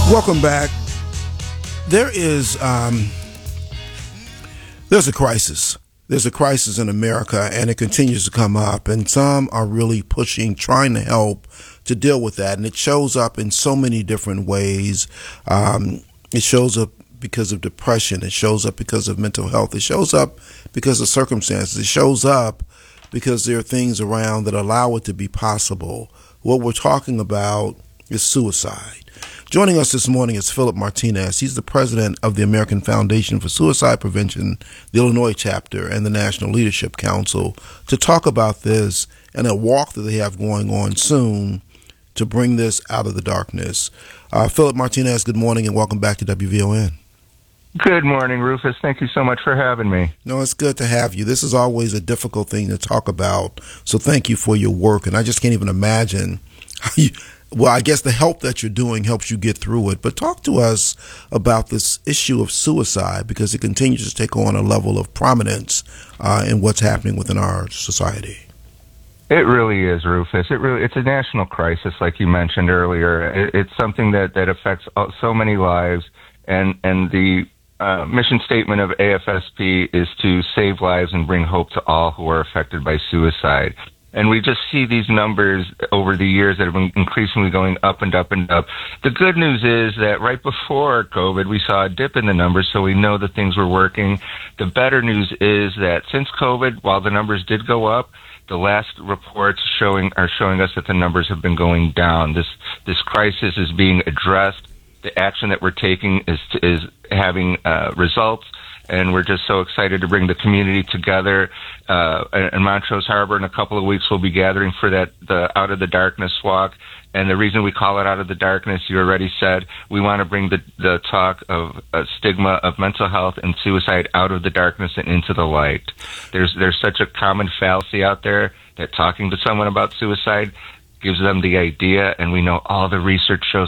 Welcome back. There's a crisis. There's a crisis in America, and it continues to come up. And some are really pushing, trying to help to deal with that. And it shows up in so many different ways. It shows up because of depression. It shows up because of mental health. It shows up because of circumstances. It shows up because there are things around that allow it to be possible. What we're talking about is suicide. Joining us this morning is Philip Martinez. He's the president of the American Foundation for Suicide Prevention, the Illinois chapter, and the National Leadership Council to talk about this and a walk that they have going on soon to bring this out of the darkness. Philip Martinez, good morning and welcome back to WVON. Good morning, Rufus. Thank you so much for having me. No, it's good to have you. This is always a difficult thing to talk about, so thank you for your work. And I just can't even imagine how you... Well, I guess the help that you're doing helps you get through it. But talk to us about this issue of suicide because it continues to take on a level of prominence in what's happening within our society. It really is, Rufus. It's a national crisis, like you mentioned earlier. It's something that affects so many lives, and the mission statement of AFSP is to save lives and bring hope to all who are affected by suicide. And we just see these numbers over the years that have been increasingly going up and up and up. The good news is that right before COVID, we saw a dip in the numbers, so we know that things were working. The better news is that since COVID, while the numbers did go up, the last reports are showing us that the numbers have been going down. This crisis is being addressed. The action that we're taking is having results. And we're just so excited to bring the community together. In Montrose Harbor, in a couple of weeks, we'll be gathering for the Out of the Darkness walk. And the reason we call it Out of the Darkness, you already said, we want to bring the talk of stigma of mental health and suicide out of the darkness and into the light. There's such a common fallacy out there that talking to someone about suicide gives them the idea, and we know all the research shows